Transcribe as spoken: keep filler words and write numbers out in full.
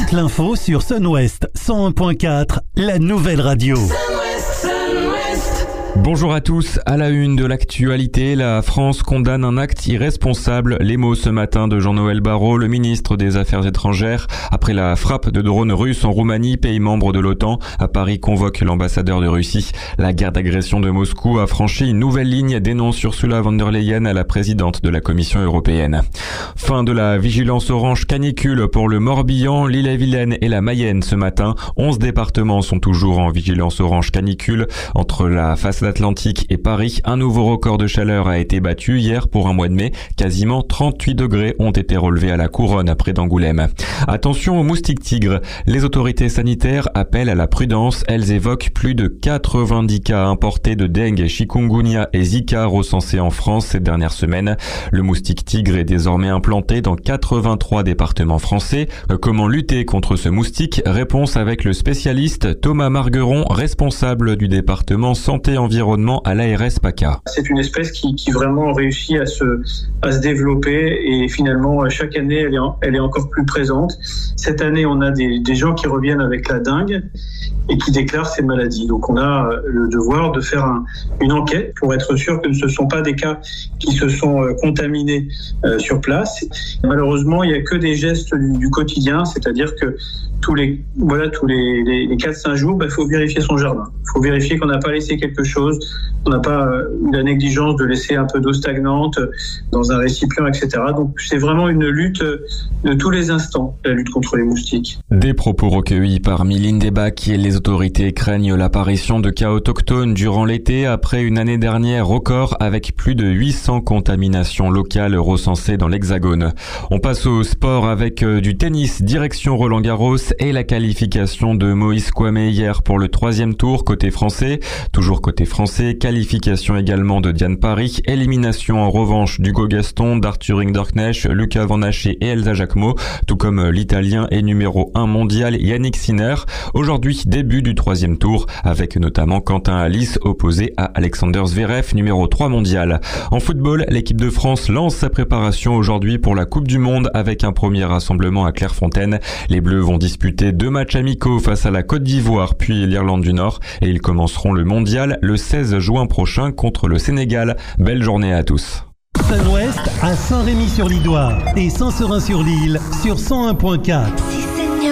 toute l'info sur Sun-Ouest cent un point quatre, la nouvelle radio. Bonjour à tous, à la une de l'actualité, la France condamne un acte irresponsable. Les mots ce matin de Jean-Noël Barrot, le ministre des Affaires étrangères. Après la frappe de drones russes en Roumanie, pays membre de l'OTAN, à Paris convoque l'ambassadeur de Russie. La guerre d'agression de Moscou a franchi une nouvelle ligne, dénonce Ursula von der Leyen, à la présidente de la Commission européenne. Fin de la vigilance orange canicule pour le Morbihan, l'Ille-et-Vilaine et la Mayenne ce matin. onze départements sont toujours en vigilance orange canicule. Entre la façade Atlantique et Paris, un nouveau record de chaleur a été battu hier pour un mois de mai. Quasiment trente-huit degrés ont été relevés à la Couronne près d'Angoulême. Attention aux moustiques tigres. Les autorités sanitaires appellent à la prudence. Elles évoquent plus de quatre-vingt-dix cas importés de dengue, chikungunya et Zika recensés en France ces dernières semaines. Le moustique tigre est désormais implanté dans quatre-vingt-trois départements français. Comment lutter contre ce moustique? Réponse avec le spécialiste Thomas Margueron, responsable du département santé environnement à l'A R S PACA. C'est une espèce qui, qui vraiment réussit à se, à se développer et finalement chaque année elle est, elle est encore plus présente. Cette année on a des, des gens qui reviennent avec la dengue et qui déclarent ces maladies. Donc on a le devoir de faire un, une enquête pour être sûr que ce ne sont pas des cas qui se sont contaminés euh, sur place. Malheureusement il n'y a que des gestes du, du quotidien, c'est-à-dire que tous les voilà tous les, les, les quatre cinq jours, il bah, faut vérifier son jardin. Il faut vérifier qu'on n'a pas laissé quelque chose, qu'on n'a pas eu la négligence de laisser un peu d'eau stagnante dans un récipient, et cetera. Donc c'est vraiment une lutte de tous les instants, la lutte contre les moustiques. Des propos recueillis par Mylène Debac et les autorités craignent l'apparition de cas autochtones durant l'été après une année dernière record avec plus de huit cents contaminations locales recensées dans l'Hexagone. On passe au sport avec du tennis, direction Roland-Garros et la qualification de Moïse Kouame hier pour le troisième tour côté français. Toujours côté français, qualification également de Diane Paris, élimination en revanche d'Hugo Gaston, d'Arthur Rinderknecht, Lucas Van Haché et Elsa Jacquemot, tout comme l'italien et numéro un mondial Yannick Sinner. Aujourd'hui, début du troisième tour, avec notamment Quentin Halys opposé à Alexander Zverev, numéro trois mondial. En football, l'équipe de France lance sa préparation aujourd'hui pour la Coupe du Monde avec un premier rassemblement à Clairefontaine. Les Bleus vont disputer deux matchs amicaux face à la Côte d'Ivoire puis l'Irlande du Nord et ils commenceront le mondial le seize juin prochain contre le Sénégal. Belle journée à tous. Sun-Ouest à Saint-Rémy-sur-Lidoire et Saint-Seurin-sur-l'Île sur cent un point quatre.